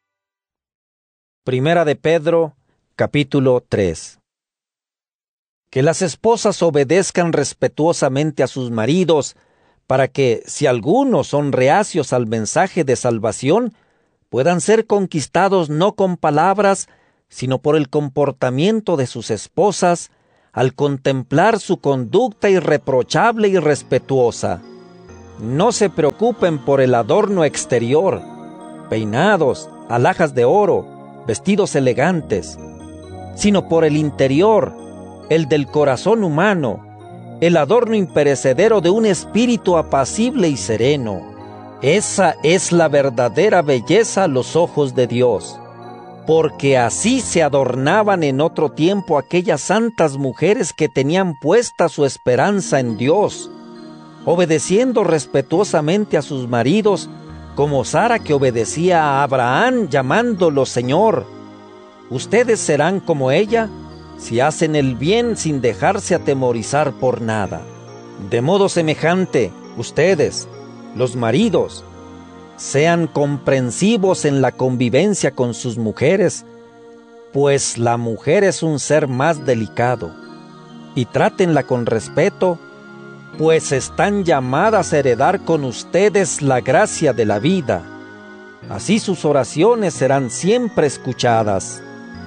Primera de Pedro, capítulo tres. Que las esposas obedezcan respetuosamente a sus maridos, para que, si algunos son reacios al mensaje de salvación, puedan ser conquistados no con palabras, sino por el comportamiento de sus esposas, al contemplar su conducta irreprochable y respetuosa. No se preocupen por el adorno exterior, peinados, alhajas de oro, vestidos elegantes, sino por el interior, el del corazón humano, el adorno imperecedero de un espíritu apacible y sereno. Esa es la verdadera belleza a los ojos de Dios, porque así se adornaban en otro tiempo aquellas santas mujeres que tenían puesta su esperanza en Dios, obedeciendo respetuosamente a sus maridos, como Sara, que obedecía a Abraham llamándolo Señor. Ustedes serán como ella, si hacen el bien sin dejarse atemorizar por nada. De modo semejante, ustedes, los maridos, sean comprensivos en la convivencia con sus mujeres, pues la mujer es un ser más delicado, y trátenla con respeto, pues están llamadas a heredar con ustedes la gracia de la vida. Así sus oraciones serán siempre escuchadas.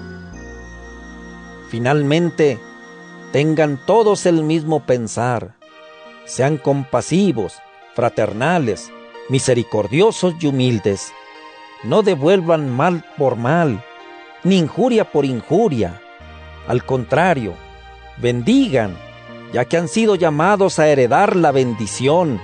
Finalmente, tengan todos el mismo pensar, sean compasivos, fraternales, misericordiosos y humildes. No devuelvan mal por mal, ni injuria por injuria. Al contrario, bendigan, ya que han sido llamados a heredar la bendición.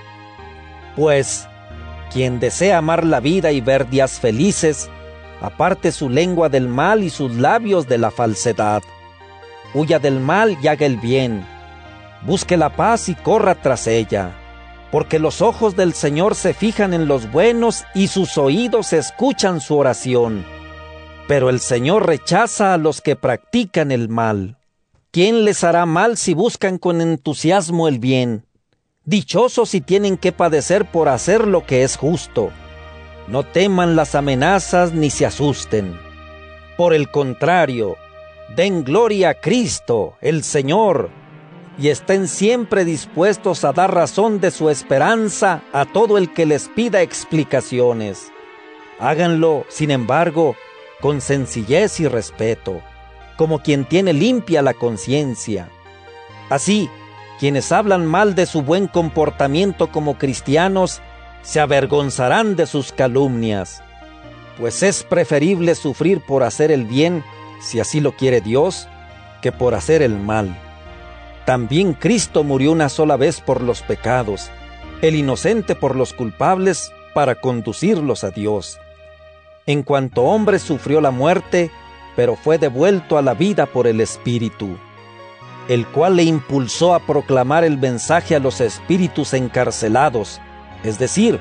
Pues, quien desea amar la vida y ver días felices, aparte su lengua del mal y sus labios de la falsedad. Huya del mal y haga el bien. Busque la paz y corra tras ella. Porque los ojos del Señor se fijan en los buenos y sus oídos escuchan su oración. Pero el Señor rechaza a los que practican el mal. ¿Quién les hará mal si buscan con entusiasmo el bien? Dichosos si tienen que padecer por hacer lo que es justo. No teman las amenazas ni se asusten. Por el contrario, den gloria a Cristo, el Señor, y estén siempre dispuestos a dar razón de su esperanza a todo el que les pida explicaciones. Háganlo, sin embargo, con sencillez y respeto, como quien tiene limpia la conciencia. Así, quienes hablan mal de su buen comportamiento como cristianos, se avergonzarán de sus calumnias, pues es preferible sufrir por hacer el bien, si así lo quiere Dios, que por hacer el mal. También Cristo murió una sola vez por los pecados, el inocente por los culpables, para conducirlos a Dios. En cuanto hombre sufrió la muerte, pero fue devuelto a la vida por el Espíritu, el cual le impulsó a proclamar el mensaje a los espíritus encarcelados, es decir,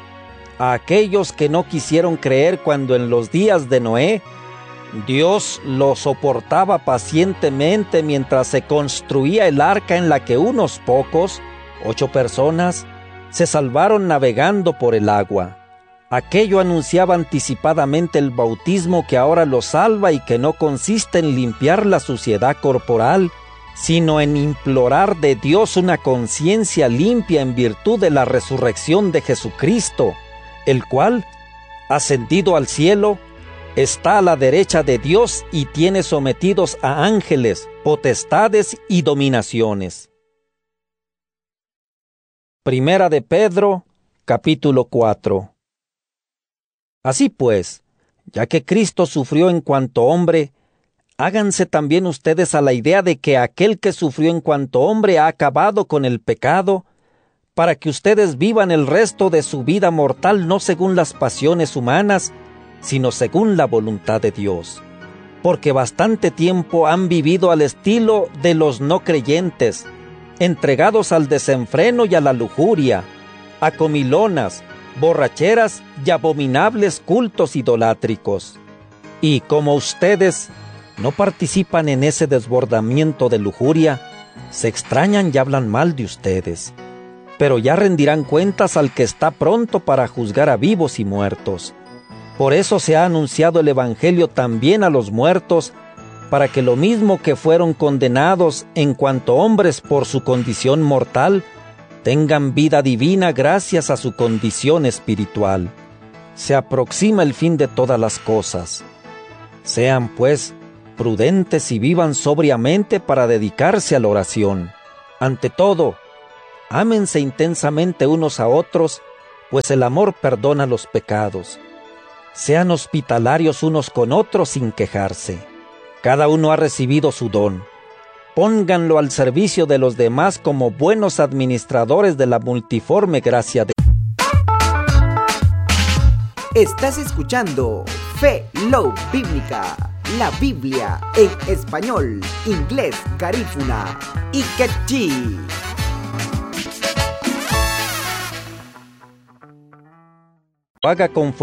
a aquellos que no quisieron creer cuando en los días de Noé, Dios lo soportaba pacientemente mientras se construía el arca en la que unos pocos, ocho personas, se salvaron navegando por el agua. Aquello anunciaba anticipadamente el bautismo que ahora los salva y que no consiste en limpiar la suciedad corporal, sino en implorar de Dios una conciencia limpia en virtud de la resurrección de Jesucristo, el cual, ascendido al cielo, está a la derecha de Dios y tiene sometidos a ángeles, potestades y dominaciones. Primera de Pedro, capítulo cuatro. Así pues, ya que Cristo sufrió en cuanto hombre, háganse también ustedes a la idea de que aquel que sufrió en cuanto hombre ha acabado con el pecado, para que ustedes vivan el resto de su vida mortal no según las pasiones humanas, sino según la voluntad de Dios. Porque bastante tiempo han vivido al estilo de los no creyentes, entregados al desenfreno y a la lujuria, a comilonas, borracheras y abominables cultos idolátricos. Y como ustedes no participan en ese desbordamiento de lujuria, se extrañan y hablan mal de ustedes. Pero ya rendirán cuentas al que está pronto para juzgar a vivos y muertos. Por eso se ha anunciado el Evangelio también a los muertos, para que lo mismo que fueron condenados en cuanto hombres por su condición mortal, tengan vida divina gracias a su condición espiritual. Se aproxima el fin de todas las cosas. Sean, pues, prudentes y vivan sobriamente para dedicarse a la oración. Ante todo, ámense intensamente unos a otros, pues el amor perdona los pecados. Sean hospitalarios unos con otros sin quejarse. Cada uno ha recibido su don. Pónganlo al servicio de los demás como buenos administradores de la multiforme gracia de Dios. Estás escuchando Fe Love Bíblica, la Biblia en español, inglés, garífuna y quechí. Haga conforme